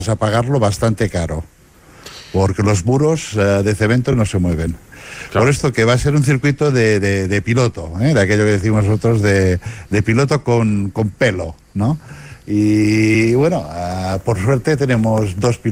a pagarlo bastante caro, porque los muros de cemento no se mueven. Claro. Por esto que va a ser un circuito de piloto, de aquello que decimos nosotros de piloto con pelo, ¿no? Y bueno, por suerte tenemos dos pilotos